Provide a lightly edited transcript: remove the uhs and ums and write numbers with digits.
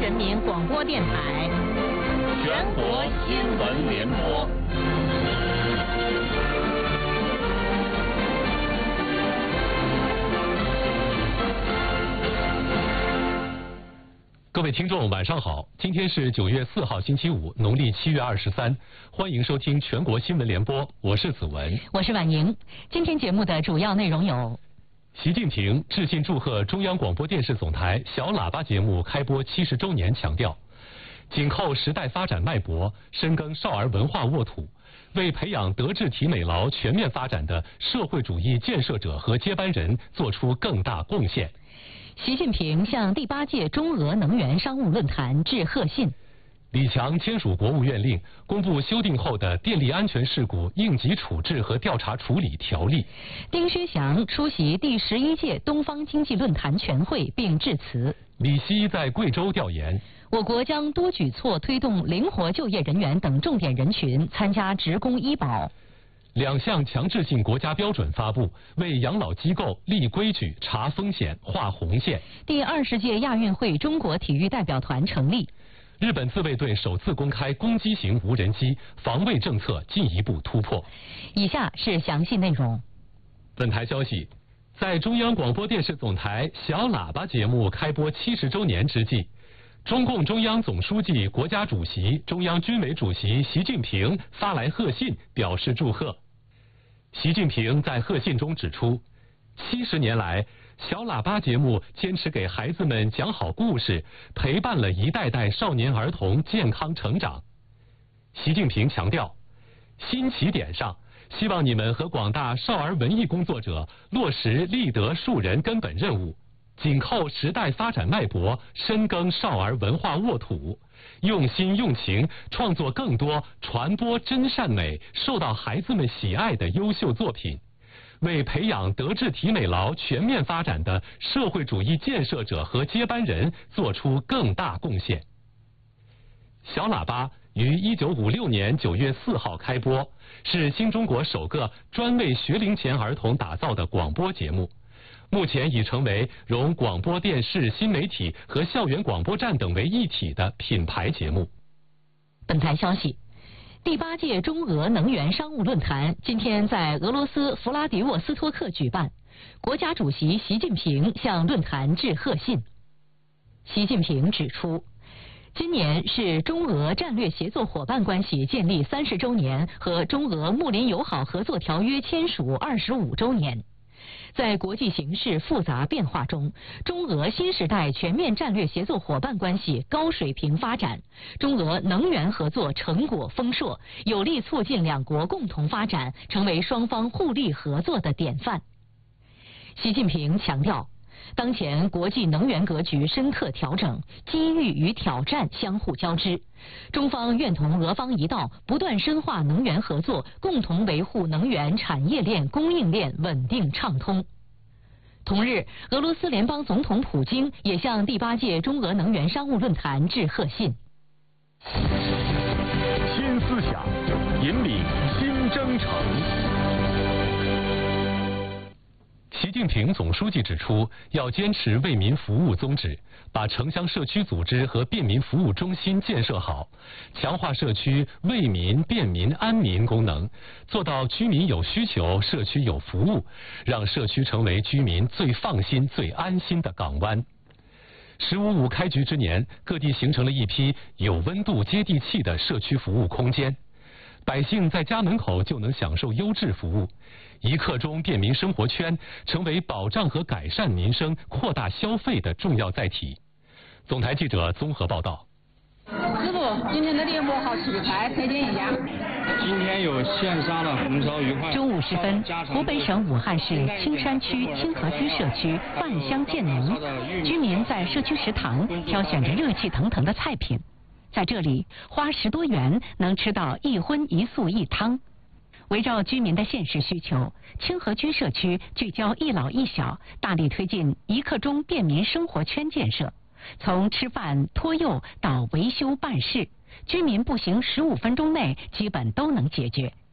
人民广播电台。 全国新闻联播。各位听众，晚上好！今天是9月4号，星期五，农历7月23，欢迎收听全国新闻联播，我是子文， 我是婉莹。今天节目的主要内容有： 习近平致信祝贺中央广播电视总台小喇叭节目开播70周年，强调紧扣时代发展脉搏，深耕少儿文化沃土，为培养德智体美劳全面发展的社会主义建设者和接班人做出更大贡献。 习近平向第8届中俄能源商务论坛致贺信。 李强签署国务院令，公布修订后的电力安全事故应急处置和调查处理条例。 丁薛祥出席第11届东方经济论坛全会并致辞。 李希在贵州调研。 我国将多举措推动灵活就业人员等重点人群参加职工医保。 2项强制性国家标准发布，为养老机构立规矩、查风险、划红线。 第20届亚运会中国体育代表团成立。 日本自卫队首次公开攻击型无人机，防卫政策进一步突破。 以下是详细内容。 本台消息，在中央广播电视总台小喇叭节目开播70周年之际，中共中央总书记、国家主席、中央军委主席习近平发来贺信，表示祝贺。习近平在贺信中指出，70年来，小喇叭节目坚持给孩子们讲好故事，陪伴了一代代少年儿童健康成长。习近平强调，新起点上，希望你们和广大少儿文艺工作者落实立德树人根本任务，紧扣时代发展脉搏，深耕少儿文化沃土，用心用情创作更多传播真善美、受到孩子们喜爱的优秀作品，为培养德智体美劳全面发展的社会主义建设者和接班人做出更大贡献。小喇叭于1956年9月4号开播，是新中国首个专为学龄前儿童打造的广播节目。目前已成为融广播电视、新媒体和校园广播站等为一体的品牌节目。 本台消息，第8届中俄能源商务论坛今天在俄罗斯弗拉迪沃斯托克举办，国家主席习近平向论坛致贺信。习近平指出，今年是中俄战略协作伙伴关系建立30周年和中俄睦邻友好合作条约签署25周年。在国际形势复杂变化中，中俄新时代全面战略协作伙伴关系高水平发展，中俄能源合作成果丰硕，有力促进两国共同发展，成为双方互利合作的典范。习近平强调，当前国际能源格局深刻调整，机遇与挑战相互交织，中方愿同俄方一道，不断深化能源合作，共同维护能源产业链、供应链稳定畅通。同日，俄罗斯联邦总统普京也向第8届中俄能源商务论坛致贺信。 新思想引领新征程。 习近平总书记指出，要坚持为民服务宗旨，把城乡社区组织和便民服务中心建设好，强化社区为民、便民、安民功能，做到居民有需求，社区有服务，让社区成为居民最放心、最安心的港湾。“15+5”开局之年，各地形成了一批有温度、接地气的社区服务空间，百姓在家门口就能享受优质服务。1刻钟便民生活圈成为保障和改善民生、扩大消费的重要载体。总台记者综合报道。 师傅，今天的节目好气派，推荐一下。 今天有线上的红烧鱼块。 中午时分，湖北省武汉市青山区清河区社区万乡建农，居民在社区食堂挑选着热气腾腾的菜品，在这里花10多元能吃到1荤1素1汤。围绕居民的现实需求，清河区社区聚焦一老一小，大力推进1刻钟便民生活圈建设。从吃饭、托幼到维修办事，居民步行15分钟内基本都能解决。